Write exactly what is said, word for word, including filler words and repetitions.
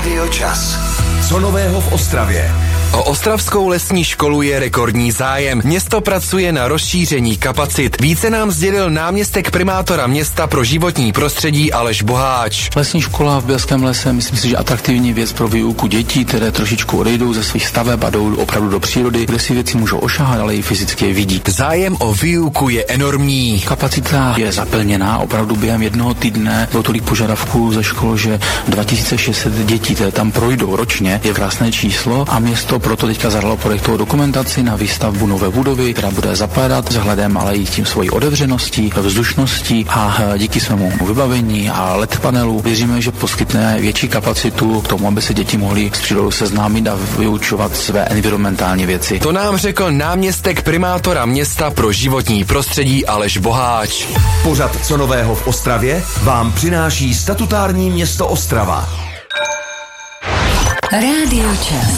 Rádio Čas. Co nového v Ostravě? O ostravskou lesní školu je rekordní zájem. Město pracuje na rozšíření kapacit. Více nám sdělil náměstek primátora města pro životní prostředí Aleš Boháč. Lesní škola v Bělském lese, myslím si, že atraktivní věc pro výuku dětí, které trošičku odejdou ze svých staveb a jdou opravdu do přírody, kde si věci můžou ošahat, ale i fyzicky je vidí. Zájem o výuku je enormní. Kapacita je zaplněná, opravdu během jednoho týdne bylo tolik požadavků ze škol, že dva tisíce šest set dětí, které tam projdou ročně, je krásné číslo a město proto teďka zadalo projektovou dokumentaci na výstavbu nové budovy, která bude zapadat vzhledem, ale i tím svojí otevřeností, vzdušností a díky svému vybavení a L E D panelu věříme, že poskytne větší kapacitu k tomu, aby se děti mohly s přírodou seznámit a vyučovat své environmentální věci. To nám řekl náměstek primátora města pro životní prostředí Aleš Boháč. Pořad Co nového v Ostravě vám přináší statutární město Ostrava. Rádio Čas.